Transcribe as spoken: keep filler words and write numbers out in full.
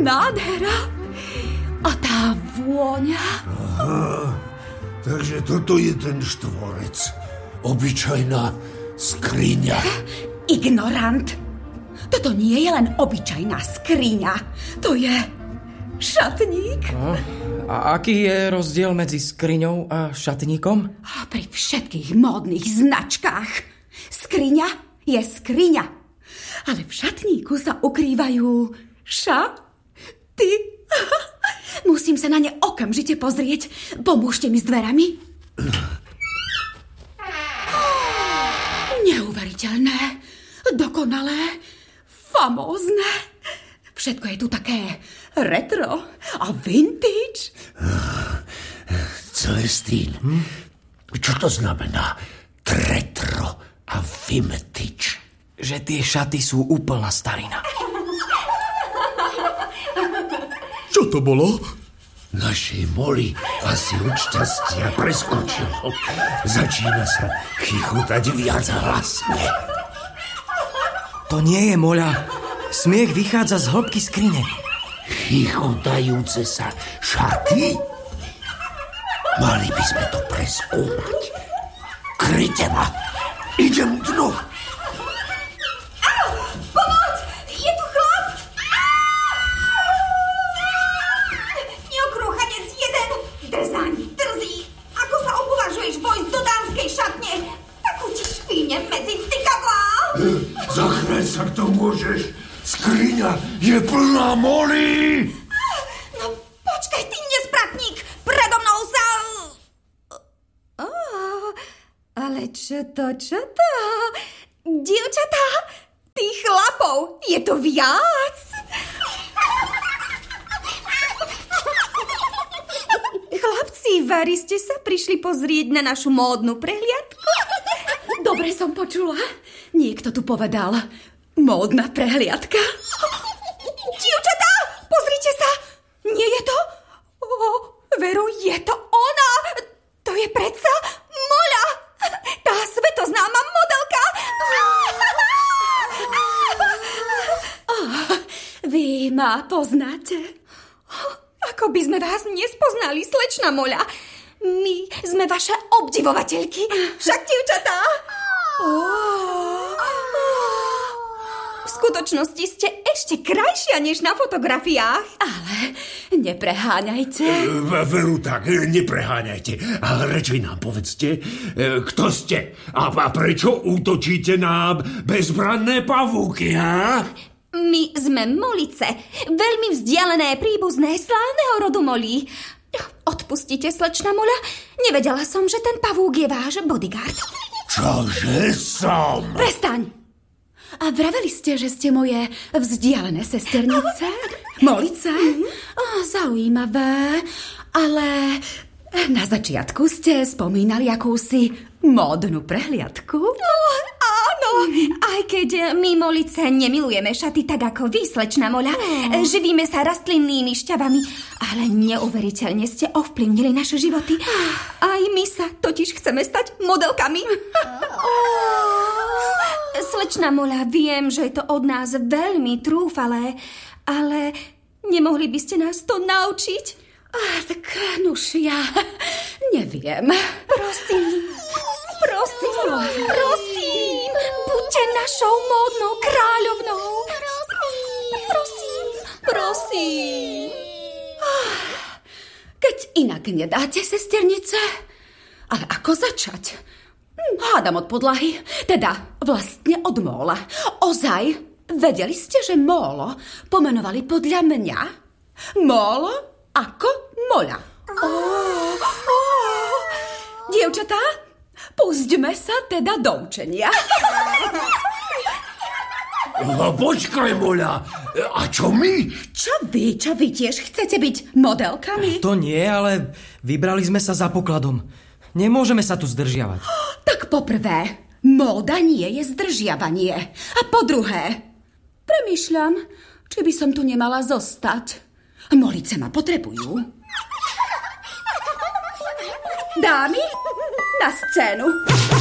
nádhera. A tá vôňa. Aha, takže toto je ten štvorec. Obyčajná skriňa. Ignorant. Toto nie je len obyčajná skriňa. To je šatník. No, a aký je rozdiel medzi skriňou a šatníkom? A pri všetkých módnych značkách. Skriňa je skriňa. Ale v šatníku sa ukrývajú šaty. Musím sa na ne okamžite pozrieť. Pomôžte mi s dverami. Neuveriteľné, dokonalé, famózne. Všetko je tu také retro a vintage. Celestín, hm? Čo to znamená retro a vintage? Že tie šaty sú úplná starina. Čo to bolo? Našej Molly asi od šťastia preskočilo. Začína sa chichotať viac hlasne. To nie je Moľa. Smiech vychádza z hĺbky skrine. Chichotajúce sa šaty? Mali by sme to preskúmať. Kryte ma. Idem dnu. Pomoc! Je tu chlap! Neokrúchanec jeden! Drzaň, drzí! Ako sa opovažuješ vojsť do dámskej šatne? Takú ti špíne medzi stykadlá! Zachráň sa, kto môžeš. Skriňa je plná Molly! No počkaj, ty nespratník! Predo mnou sa... Oh, ale čo to, čo to? Dievčatá, tých chlapov je to viac. Chlapci, vari ste sa prišli pozrieť na našu módnu prehliadku? Dobre som počula. Niekto tu povedal módna prehliadka. Dievčatá, pozrite sa. Nie je to? O, veru, je to ona. To je predsa Moľa. Tá svetoznáma modelka. Oh, vy ma poznáte? Ako by sme vás nespoznali, slečna Moľa. My sme vaše obdivovateľky. Však, dievčatá? Oh. V skutočnosti ste ešte krajšia než na fotografiách. Ale nepreháňajte. Veru tak, nepreháňajte. A radšej nám povedzte, kto ste a prečo útočíte na bezbranné pavúky, ha? My sme Molice, veľmi vzdialené príbuzné slávneho rodu Molí. Odpustite, slečna Moľa, nevedela som, že ten pavúk je váš bodyguard. Čože som? Prestaň! A vraveli ste, že ste moje vzdialené sesternice? Molice? Oh, zaujímavé. Ale na začiatku ste spomínali akúsi módnu prehliadku. Oh, áno, aj keď my Molice nemilujeme šaty tak ako vy, slečna Moľa. Oh. Živíme sa rastlinnými šťavami, ale neuveriteľne ste ovplyvnili naše životy. Aj my sa totiž chceme stať modelkami. Oh. Slečna Moľa, viem, že je to od nás veľmi trúfalé, ale nemohli by ste nás to naučiť? Ah, tak nuž, ja neviem. Prosím, prosím, prosím, buďte našou módnou kráľovnou. Prosím, prosím, prosím. Keď inak nedáte, sesternice, ale ako začať? Hádam od podlahy, teda vlastne od Móla. Ozaj, vedeli ste, že Mólo pomenovali podľa mňa? Mólo ako Moľa. Oh, oh. Dievčatá, pustíme sa teda do učenia. Počkaj, Moľa, a čo my? Čo vy, čo vy tiež chcete byť modelkami? To nie, ale vybrali sme sa za pokladom. Nemôžeme sa tu zdržiavať. Tak poprvé, móda nie je zdržiavanie. A po druhé, premýšľam, či by som tu nemala zostať. Molice ma potrebujú. Dámy, na scénu.